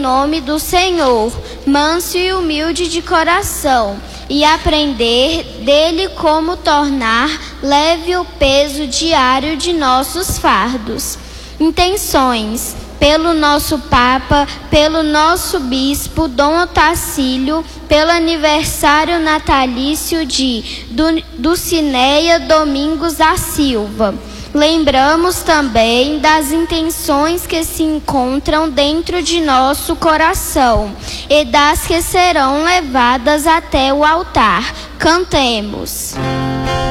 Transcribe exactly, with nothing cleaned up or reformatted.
nome do Senhor, manso e humilde de coração, e aprender dele como tornar leve o peso diário de nossos fardos. Intenções: pelo nosso Papa, pelo nosso Bispo Dom Otacílio, pelo aniversário natalício de Dulcineia Domingos da Silva. Lembramos também das intenções que se encontram dentro de nosso coração e das que serão levadas até o altar. Cantemos.